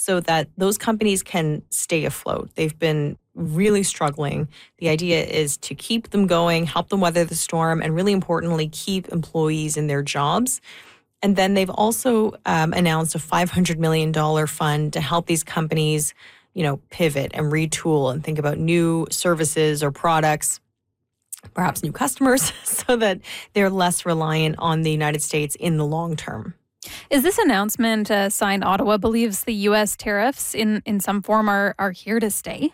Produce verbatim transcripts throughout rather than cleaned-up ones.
so that those companies can stay afloat. They've been really struggling. The idea is to keep them going, help them weather the storm, and really importantly, keep employees in their jobs. And then they've also um, announced a five hundred million dollars fund to help these companies, you know, pivot and retool and think about new services or products, perhaps new customers, so that they're less reliant on the United States in the long term. Is this announcement a sign Ottawa believes the U S tariffs in, in some form are, are here to stay?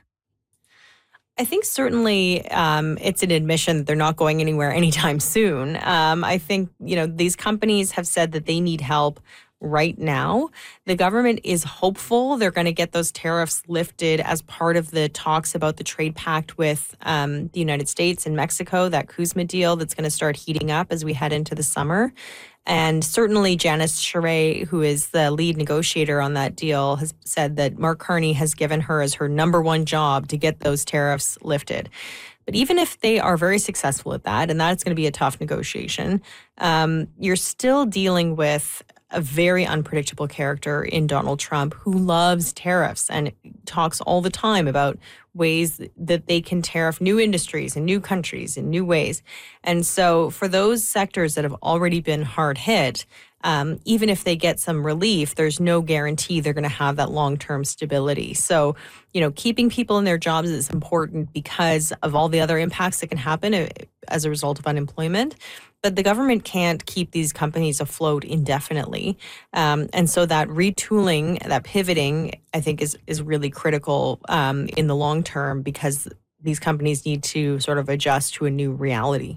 I think certainly um, it's an admission that they're not going anywhere anytime soon. Um, I think, you know, these companies have said that they need help right now. The government is hopeful they're going to get those tariffs lifted as part of the talks about the trade pact with um, the United States and Mexico, that CUSMA deal that's going to start heating up as we head into the summer. And certainly Janice Charest, who is the lead negotiator on that deal, has said that Mark Carney has given her as her number one job to get those tariffs lifted. But even if they are very successful at that, and that's going to be a tough negotiation, um, you're still dealing with a very unpredictable character in Donald Trump who loves tariffs and talks all the time about ways that they can tariff new industries and new countries in new ways. And so for those sectors that have already been hard hit, um, even if they get some relief, there's no guarantee they're going to have that long-term stability. So, you know, keeping people in their jobs is important because of all the other impacts that can happen as a result of unemployment. But the government can't keep these companies afloat indefinitely. Um, and so that retooling, that pivoting, I think is, is really critical um, in the long term because these companies need to sort of adjust to a new reality.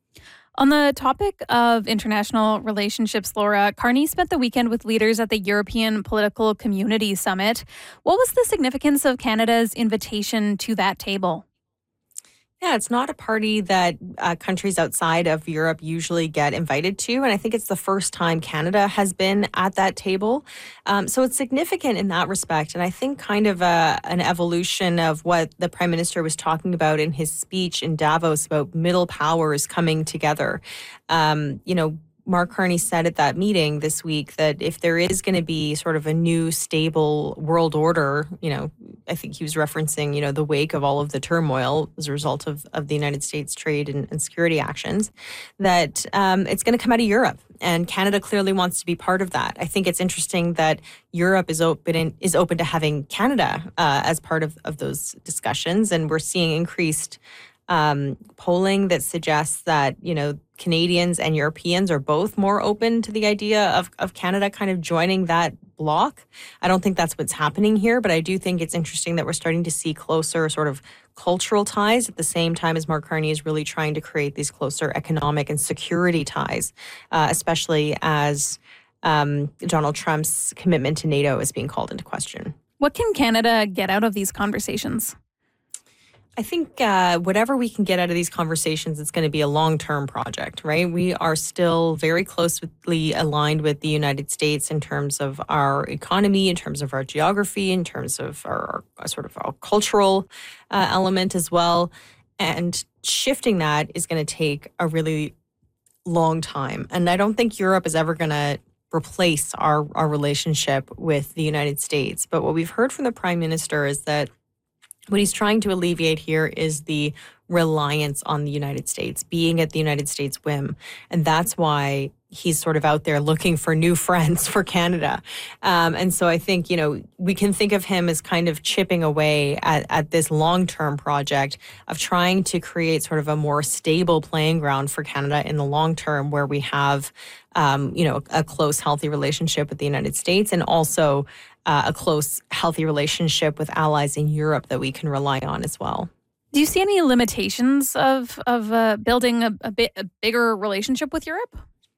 On the topic of international relationships, Laura, Carney spent the weekend with leaders at the European Political Community Summit. What was the significance of Canada's invitation to that table? Yeah, it's not a party that uh, countries outside of Europe usually get invited to. And I think it's the first time Canada has been at that table. Um, so it's significant in that respect. And I think kind of a, an evolution of what the Prime Minister was talking about in his speech in Davos about middle powers coming together. Um, you know, Mark Carney said at that meeting this week that if there is going to be sort of a new stable world order, you know, I think he was referencing, you know, the wake of all of the turmoil as a result of, of the United States trade and, and security actions, that um, it's going to come out of Europe. And Canada clearly wants to be part of that. I think it's interesting that Europe is open in, is open to having Canada uh, as part of, of those discussions. And we're seeing increased um, polling that suggests that, you know, Canadians and Europeans are both more open to the idea of, of Canada kind of joining that bloc. I don't think that's what's happening here, but I do think it's interesting that we're starting to see closer sort of cultural ties at the same time as Mark Carney is really trying to create these closer economic and security ties, uh, especially as um, Donald Trump's commitment to NATO is being called into question. What can Canada get out of these conversations? I think uh, whatever we can get out of these conversations, it's going to be a long-term project, right? We are still very closely aligned with the United States in terms of our economy, in terms of our geography, in terms of our, our sort of our cultural uh, element as well. And shifting that is going to take a really long time. And I don't think Europe is ever going to replace our, our relationship with the United States. But what we've heard from the Prime Minister is that what he's trying to alleviate here is the reliance on the United States, being at the United States' whim. And that's why he's sort of out there looking for new friends for Canada. Um, and so I think, you know, we can think of him as kind of chipping away at, at this long-term project of trying to create sort of a more stable playing ground for Canada in the long term where we have, um, you know, a close, healthy relationship with the United States and also uh, a close, healthy relationship with allies in Europe that we can rely on as well. Do you see any limitations of of uh, building a, a bit a bigger relationship with Europe?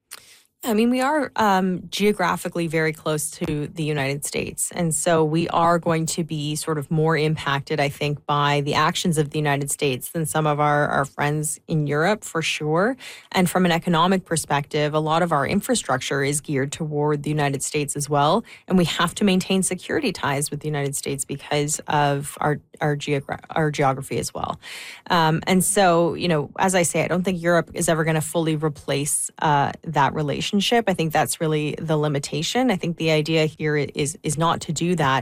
I mean, we are um, geographically very close to the United States. And so we are going to be sort of more impacted, I think, by the actions of the United States than some of our, our friends in Europe, for sure. And from an economic perspective, a lot of our infrastructure is geared toward the United States as well. And we have to maintain security ties with the United States because of our our, geogra- our geography as well. Um, and so, you know, as I say, I don't think Europe is ever going to fully replace uh, that relationship. I think that's really the limitation. I think the idea here is is not to do that,